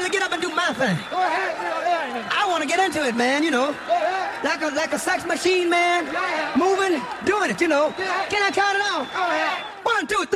to get up and do my thing. Go ahead. I want to get into it, man, you know. Like a sex machine, man. Moving, doing it, you know. Can I count it out? Go ahead. 1, 2, 3.